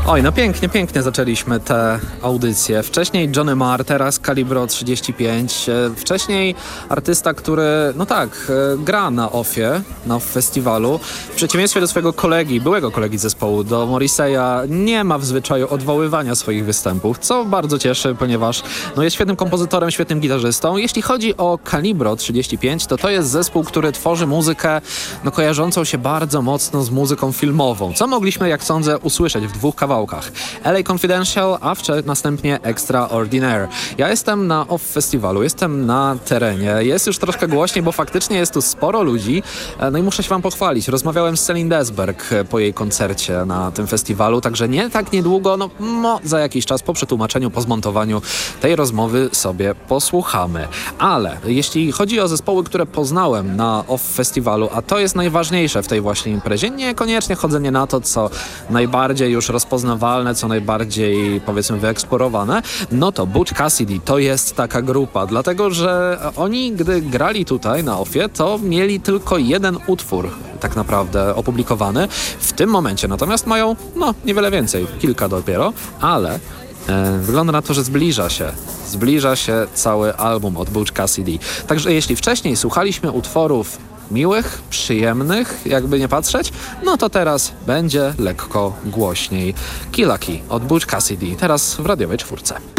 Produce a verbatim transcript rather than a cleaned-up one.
Oj, no pięknie, pięknie zaczęliśmy tę audycję. Wcześniej Johnny Marr, teraz Calibro trzydzieści pięć. Wcześniej artysta, który, no tak, gra na Offie, na Off Festiwalu. W przeciwieństwie do swojego kolegi, byłego kolegi zespołu, do Morrissey'a, nie ma w zwyczaju odwoływania swoich występów, co bardzo cieszy, ponieważ no, jest świetnym kompozytorem, świetnym gitarzystą. Jeśli chodzi o Calibro trzydzieści pięć, to to jest zespół, który tworzy muzykę no, kojarzącą się bardzo mocno z muzyką filmową, co mogliśmy, jak sądzę, usłyszeć w dwóch kawałkach. L A Confidential, a wcze- następnie Extraordinaire. Ja jestem na Off Festiwalu, jestem na terenie. Jest już troszkę głośniej, bo faktycznie jest tu sporo ludzi. No i muszę się wam pochwalić. Rozmawiałem z Celine Desberg po jej koncercie na tym festiwalu, także nie tak niedługo, no, no za jakiś czas po przetłumaczeniu, po zmontowaniu tej rozmowy sobie posłuchamy. Ale jeśli chodzi o zespoły, które poznałem na Off Festiwalu, a to jest najważniejsze w tej właśnie imprezie, niekoniecznie chodzenie na to, co najbardziej już rozpoznawalne, co najbardziej, powiedzmy, wyeksplorowane, no to Butch Cassidy to jest taka grupa, dlatego że oni, gdy grali tutaj na Offie, to mieli tylko jeden utwór tak naprawdę opublikowany. W tym momencie natomiast mają, no, niewiele więcej, kilka dopiero, ale e, wygląda na to, że zbliża się zbliża się cały album od Butch Cassidy. Także jeśli wcześniej słuchaliśmy utworów miłych, przyjemnych, jakby nie patrzeć, no to teraz będzie lekko głośniej. Key Lucky od Butch Cassidy, teraz w radiowej czwórce.